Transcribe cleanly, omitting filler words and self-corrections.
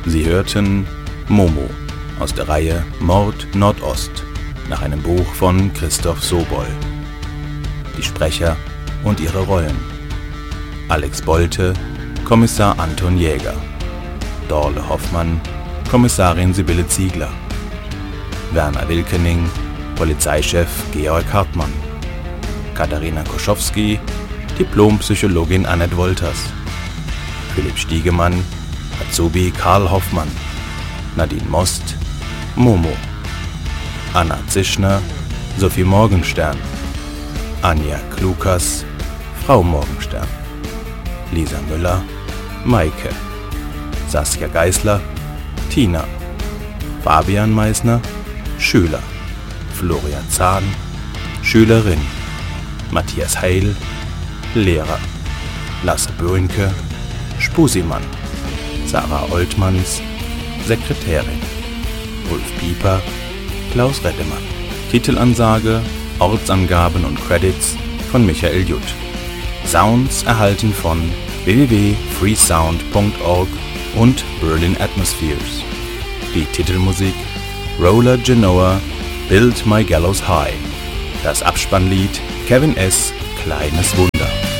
Sie hörten Momo aus der Reihe Mord Nordost nach einem Buch von Christoph Sobol. Die Sprecher und ihre Rollen: Alex Bolte, Kommissar Anton Jäger; Dorle Hoffmann, Kommissarin Sibylle Ziegler; Werner Wilkening, Polizeichef Georg Hartmann; Katharina Koschowski, Diplompsychologin Annette Wolters; Philipp Stiegemann, Azubi Karl Hoffmann; Nadine Most, Momo; Anna Zischner, Sophie Morgenstern; Anja Klukas, Frau Morgenstern; Lisa Müller, Maike; Saskia Geisler, Tina; Fabian Meissner, Schüler; Florian Zahn, Schülerin; Matthias Heil, Lehrer; Lasse Böhnke, Spusimann; Sarah Oltmanns, Sekretärin; Ulf Pieper, Klaus Rettemann. Titelansage, Ortsangaben und Credits von Michael Jutt. Sounds erhalten von www.freesound.org und Berlin Atmospheres. Die Titelmusik Roller Genoa, Build My Gallows High. Das Abspannlied Kevin S. Kleines Wunder.